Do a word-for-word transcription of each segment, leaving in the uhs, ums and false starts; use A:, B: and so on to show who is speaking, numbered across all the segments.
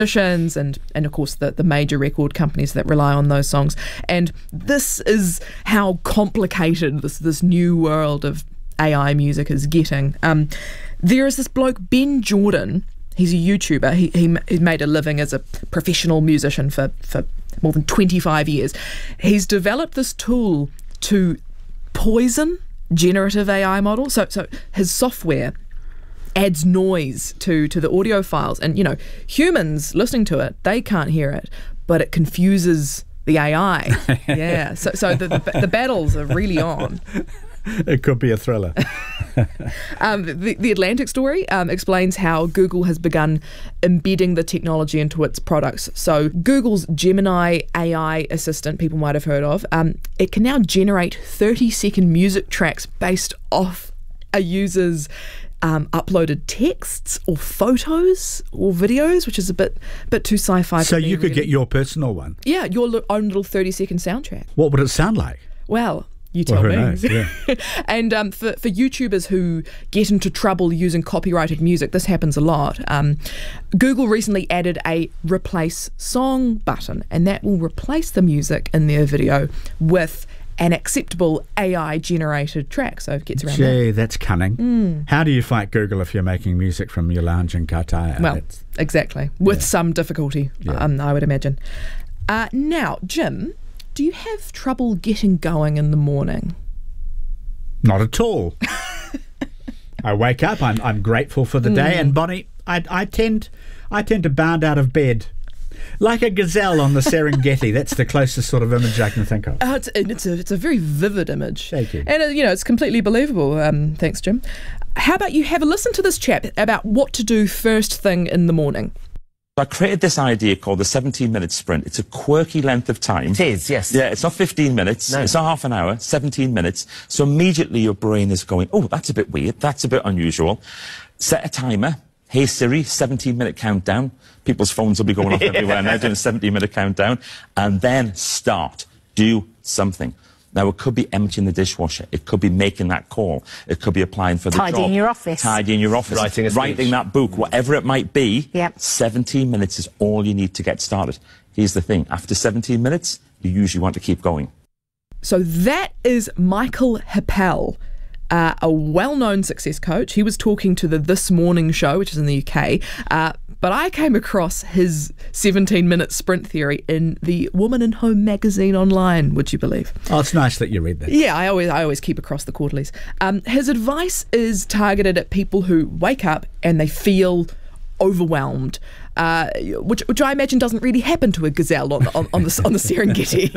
A: musicians and, and of course the, the major record companies that rely on those songs. And this is how complicated this, this new world of A I music is getting. Um, there is this bloke, Ben Jordan. He's a YouTuber. He, he, he made a living as a professional musician for, for more than twenty-five years. He's developed this tool to poison generative A I models. So, so his software adds noise to, to the audio files. And, you know, humans listening to it, they can't hear it, but it confuses the A I. Yeah. So, so the, the, the battles are really on.
B: It could be a thriller.
A: um, the, the Atlantic story um, explains how Google has begun embedding the technology into its products. So Google's Gemini A I assistant, people might have heard of, um, it can now generate thirty-second music tracks based off a user's um, uploaded texts or photos or videos, which is a bit bit too sci-fi.
B: So
A: for me,
B: you could
A: really.
B: get your personal one?
A: Yeah, your lo- own little thirty-second soundtrack.
B: What would it sound like?
A: Well... You tell
B: well, who
A: me.
B: knows, yeah.
A: And um, for, for YouTubers who get into trouble using copyrighted music, this happens a lot. Um, Google recently added a replace song button, and that will replace the music in their video with an acceptable A I-generated track. So it gets around
B: Gee,
A: that.
B: that's cunning.
A: Mm.
B: How do you fight Google if you're making music from your lounge in Qatar?
A: Well,
B: That's,
A: exactly. With
B: yeah.
A: some difficulty,
B: Yeah.
A: um, I would imagine. Uh, now, Jim... do you have trouble getting going in the morning?
B: Not at all. I wake up, I'm I'm grateful for the
A: Mm.
B: day, and Bonnie, I I tend I tend to bound out of bed like a gazelle on the Serengeti. That's the closest sort of image I can think of.
A: Oh, it's, it's a it's a very vivid image.
B: Thank you.
A: And uh, you know, it's completely believable. Um, thanks, Jim. How about you have a listen to this chap about what to do first thing in the morning?
C: I created this idea called the seventeen minute sprint. It's a quirky length of time.
D: It is, yes.
C: Yeah, it's not fifteen minutes.
D: No.
C: It's not half an hour, seventeen minutes. So immediately your brain is going, oh, that's a bit weird. That's a bit unusual. Set a timer. Hey Siri, seventeen minute countdown. People's phones will be going off everywhere now doing a seventeen minute countdown. And then start. Do something. Now, it could be emptying the dishwasher. It could be making that call. It could be applying for the job.
E: Tidying your office.
C: Tidying your office.
D: Writing a speech.
C: Writing that book, whatever it might be.
E: Yep.
C: seventeen minutes is all you need to get started. Here's the thing. After seventeen minutes, you usually want to keep going.
A: So that is Michael Happel, uh, a well-known success coach. He was talking to the This Morning show, which is in the U K. Uh, but I came across his seventeen minute sprint theory in the Woman in Home magazine online, would you believe?
B: Oh, it's nice that you read that.
A: Yeah, I always I always keep across the quarterlies. Um, his advice is targeted at people who wake up and they feel overwhelmed, uh, which which I imagine doesn't really happen to a gazelle on on, on the on the Serengeti.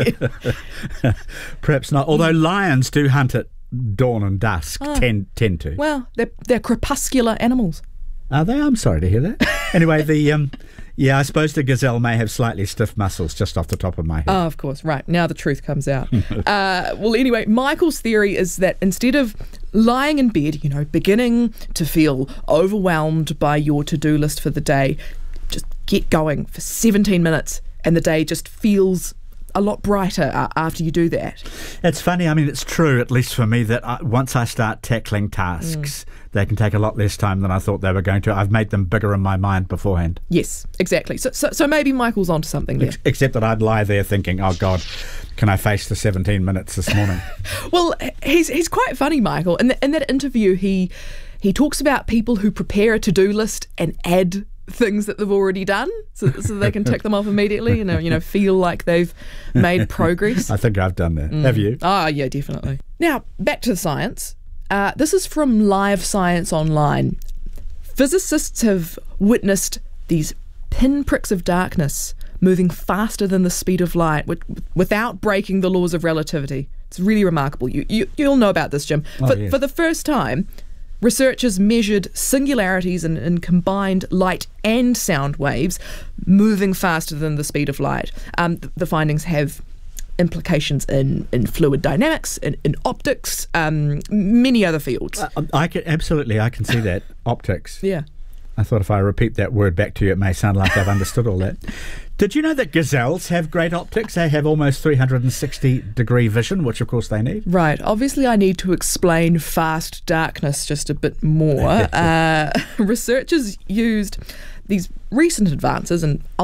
B: Perhaps not. Although lions do hunt at dawn and dusk,
A: Oh.
B: tend tend to.
A: Well, they're they're crepuscular animals.
B: Are they? I'm sorry to hear that. Anyway, the um, yeah, I suppose the gazelle may have slightly stiff muscles just off the top of my head.
A: Oh, of course. Right. Now the truth comes out. uh, well, anyway, Michael's theory is that instead of lying in bed, you know, beginning to feel overwhelmed by your to-do list for the day, just get going for seventeen minutes and the day just feels a lot brighter uh, after you do that.
B: It's funny, I mean, it's true, at least for me, that I, once I start tackling tasks, mm. they can take a lot less time than I thought they were going to. I've made them bigger in my mind beforehand.
A: Yes, exactly. So so, so maybe Michael's onto something there.
B: Ex- except that I'd lie there thinking, oh, God, can I face the seventeen minutes this morning?
A: Well, he's he's quite funny, Michael. In, the, in that interview, he he talks about people who prepare a to-do list and add things that they've already done so, so they can tick them off immediately and, you know, feel like they've made progress.
B: I think I've done that. Mm. Have you?
A: Oh, yeah, definitely. Now, back to the science. Uh, this is from Live Science Online. Physicists have witnessed these pinpricks of darkness moving faster than the speed of light with, without breaking the laws of relativity. It's really remarkable. You, you, you'll know about this, Jim.
B: Oh,
A: for,
B: yes.
A: for the first time, researchers measured singularities in, in combined light and sound waves moving faster than the speed of light. Um, the, the findings have implications in, in fluid dynamics, in, in optics, um, many other fields.
B: Uh, I can, absolutely, I can see that. Optics.
A: Yeah.
B: I thought if I repeat that word back to you, it may sound like I've understood all that. Did you know that gazelles have great optics? They have almost three hundred sixty degree vision, which of course they need.
A: Right. Obviously, I need to explain fast darkness just a bit more. uh, researchers used these recent advances, and